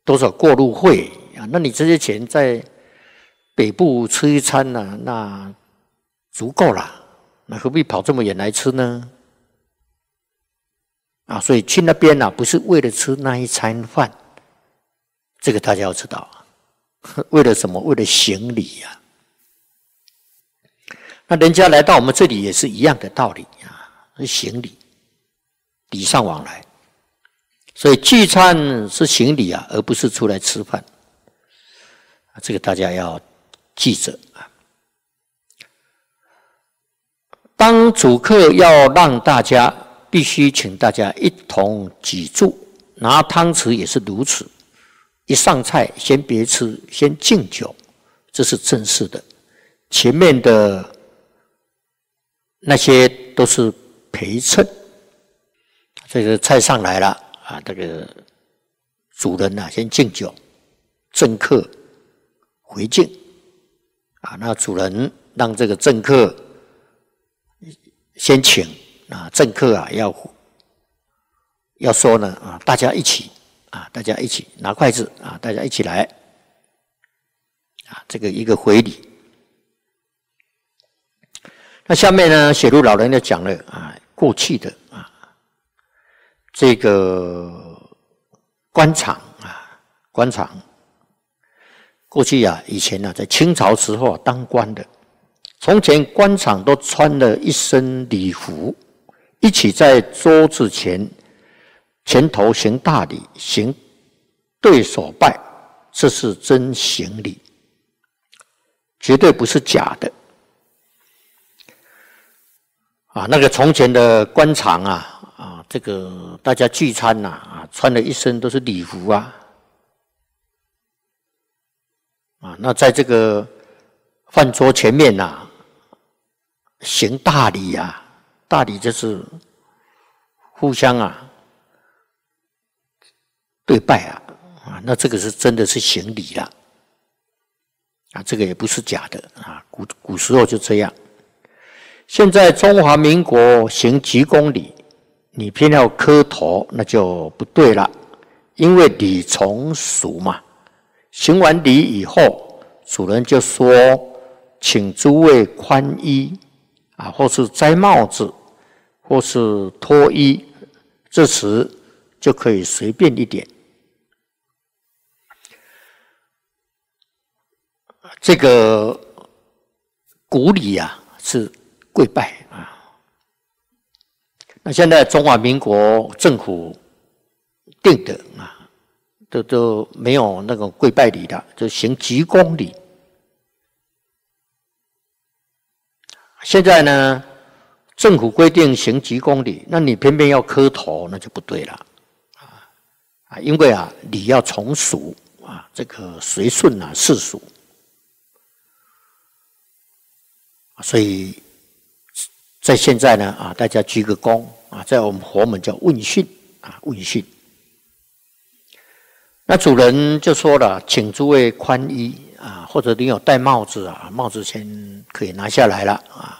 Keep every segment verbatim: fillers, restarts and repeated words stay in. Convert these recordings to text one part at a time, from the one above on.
多少过路费啊？那你这些钱在北部吃一餐呢、啊，那足够了，那何必跑这么远来吃呢？啊，所以去那边啊，不是为了吃那一餐饭，这个大家要知道。为了什么？为了行礼呀、啊。那人家来到我们这里也是一样的道理啊，行礼，礼尚往来。所以聚餐是行礼啊，而不是出来吃饭。这个大家要记着啊。当主客要让大家，必须请大家一同挤住，拿汤匙也是如此。一上菜先别吃，先敬酒，这是正式的。前面的那些都是陪衬。这个菜上来了啊，这个主人啊先敬酒，政客回敬啊，那主人让这个政客先请啊，政客啊要要说呢啊，大家一起啊，大家一起拿筷子啊，大家一起来啊，这个一个回礼。那下面呢，写入老人就讲了啊，过去的啊，这个官场啊，官场过去啊，以前呢、啊，在清朝时候、啊、当官的，从前官场都穿了一身礼服，一起在桌子前前头行大礼，行对手拜，这是真行礼，绝对不是假的。啊，那个从前的官场啊，啊，这个大家聚餐呐、啊，啊，穿的一身都是礼服啊，啊，那在这个饭桌前面呐、啊，行大礼啊，大礼就是互相啊对拜啊，啊，那这个是真的是行礼了，啊，这个也不是假的啊，古古时候就这样。现在中华民国行鞠躬礼，你偏要磕头，那就不对了，因为礼从俗嘛。行完礼以后，主人就说：“请诸位宽衣啊，或是摘帽子，或是脱衣。”这时就可以随便一点。这个古礼啊，是跪拜啊，那现在中华民国政府定的啊，都都没有那种跪拜礼的，就行鞠躬礼。现在呢，政府规定行鞠躬礼，那你偏偏要磕头，那就不对了啊啊！因为啊，礼要从俗啊，这个随顺啊，世俗，所以。在现在呢啊，大家鞠个躬啊，在我们佛门叫问讯啊，问讯。那主人就说了，请诸位宽衣啊，或者你有戴帽子啊，帽子先可以拿下来了啊。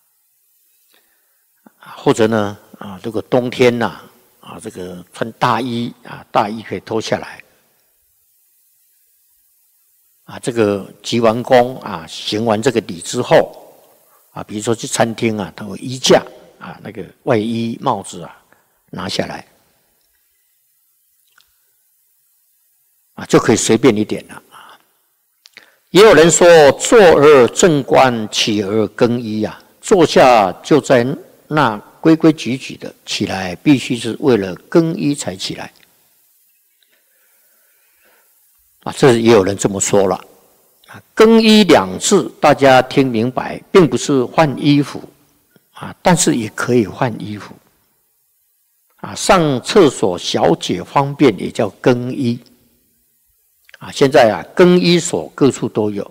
或者呢啊，这个冬天呐 啊, 啊，这个穿大衣啊，大衣可以脱下来啊。这个鞠完躬啊，行完这个礼之后。啊，比如说去餐厅啊，它有衣架啊，那个外衣、帽子啊，拿下来啊，就可以随便一点了啊。也有人说，坐而正冠，起而更衣啊，坐下就在那规规矩矩的，起来必须是为了更衣才起来啊，这也有人这么说了。更衣两字，大家听明白，并不是换衣服啊，但是也可以换衣服啊。上厕所小解方便也叫更衣啊。现在啊，更衣所各处都有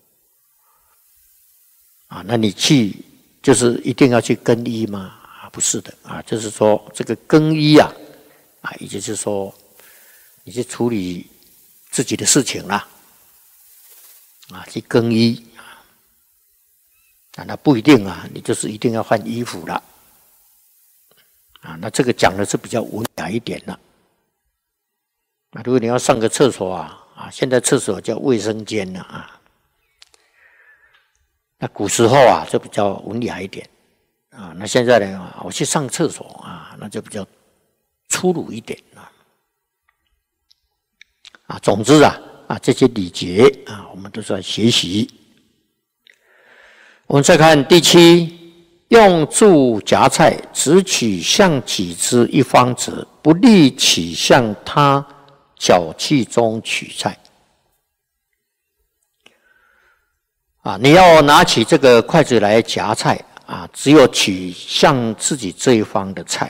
啊。那你去就是一定要去更衣吗？啊，不是的啊，就是说这个更衣啊，啊，也就是说你去处理自己的事情啦。啊，去更衣啊，那不一定啊，你就是一定要换衣服了啊。那这个讲的是比较文雅一点了啊，如果你要上个厕所啊，啊，现在厕所叫卫生间了啊。那古时候啊，就比较文雅一点啊。那现在呢，我去上厕所啊，那就比较粗鲁一点啊。啊，总之啊，啊这些礼节啊，我们都是要学习。我们再看第七，用箸夹菜，只取向己之一方者，不利取向他脚气中取菜。啊，你要拿起这个筷子来夹菜啊，只有取向自己这一方的菜。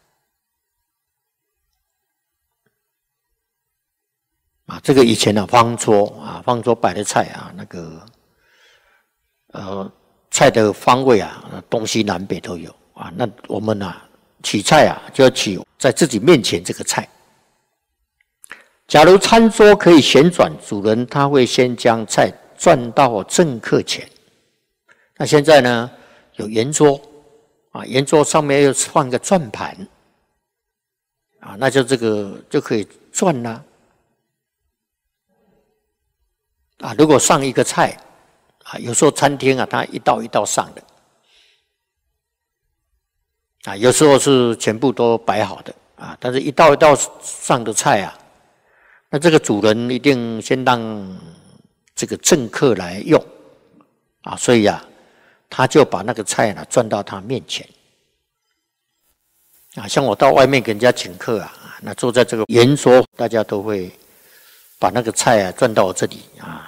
啊，这个以前的方桌啊，方桌摆的菜啊，那个呃菜的方位啊，东西南北都有啊。那我们啊取菜啊，就要取在自己面前这个菜。假如餐桌可以旋转，主人他会先将菜转到正客前。那现在呢，有圆桌啊，圆桌上面又放个转盘啊，那就这个就可以转啦。啊，如果上一个菜啊，有时候餐厅啊，它一道一道上的啊，有时候是全部都摆好的啊，但是一道一道上的菜啊，那这个主人一定先让这个正客来用啊，所以啊，他就把那个菜呢转到他面前啊。像我到外面给人家请客啊，那坐在这个圆桌，大家都会把那个菜啊转到我这里啊。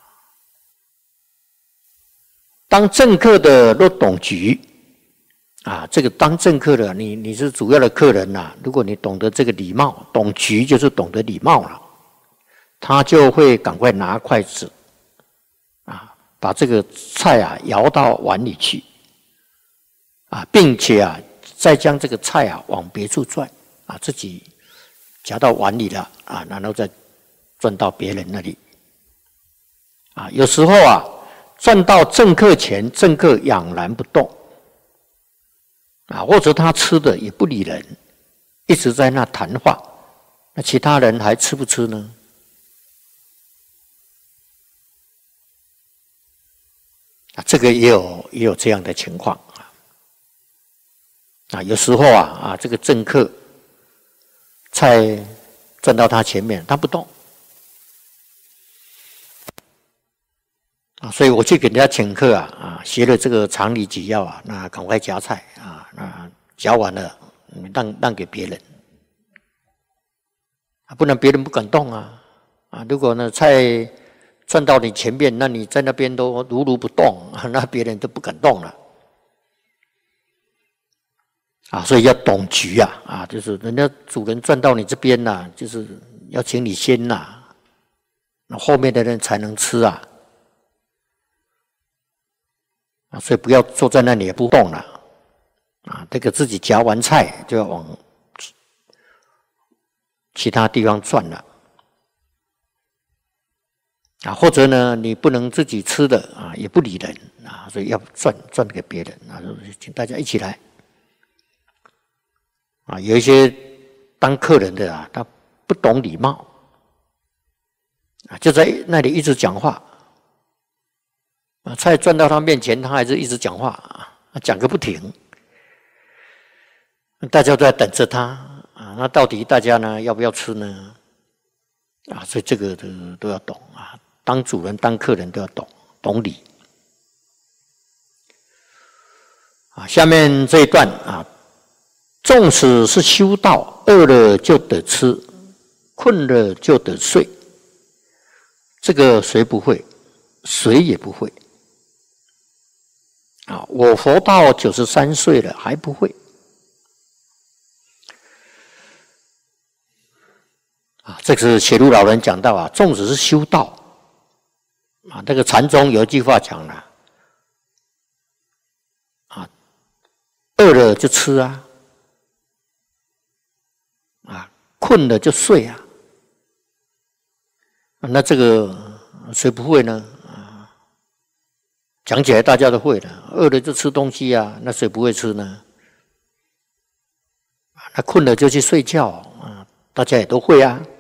当正客的都懂局啊，这个当正客的你你是主要的客人呐、啊，如果你懂得这个礼貌，懂局就是懂得礼貌了，他就会赶快拿筷子啊，把这个菜啊舀到碗里去啊，并且啊再将这个菜啊往别处转啊，自己夹到碗里了啊，然后再转到别人那里啊。有时候啊转到正客前，正客仰然不动啊，或者他吃的也不理人，一直在那谈话，那其他人还吃不吃呢？啊，这个也有也有这样的情况啊。啊，有时候啊啊，这个正客菜转到他前面，他不动啊，所以我去给人家请客啊啊，学了这个常理纪要啊，那赶快夹菜啊，那夹完了让让给别人啊，不然别人不敢动啊啊，如果呢菜转到你前面，那你在那边都如如不动，那别人都不敢动了啊。所以要懂局啊啊，就是人家主人转到你这边呐、啊，就是要请你先呐、啊，那后面的人才能吃啊啊，所以不要坐在那里也不动了啊。这个自己夹完菜就要往其他地方转了。啊，或者呢，你不能自己吃的啊，也不理人啊，所以要转转给别人啊，请大家一起来啊。有一些当客人的啊，他不懂礼貌啊，就在那里一直讲话啊，菜转到他面前，他还是一直讲话啊，讲个不停，大家都在等着他啊。那到底大家呢要不要吃呢？啊，所以这个都都要懂啊。当主人、当客人都要懂懂礼啊。下面这一段啊，纵使是修道，饿了就得吃，困了就得睡，这个谁不会？谁也不会啊！我活到九十三岁了还不会啊！这个是写入老人讲到啊，纵使是修道。啊，这个禅宗有一句话讲了，啊，饿了就吃啊，啊，困了就睡啊，那这个谁不会呢？啊，讲起来大家都会的，饿了就吃东西啊，那谁不会吃呢？那困了就去睡觉啊，大家也都会啊。